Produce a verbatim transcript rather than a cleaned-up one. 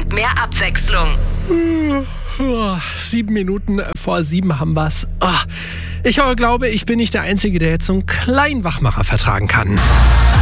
Prozent mehr Abwechslung. Oh, sieben Minuten vor sieben haben wir's. Oh, ich aber glaube, ich bin nicht der Einzige, der jetzt so einen kleinen Wachmacher vertragen kann.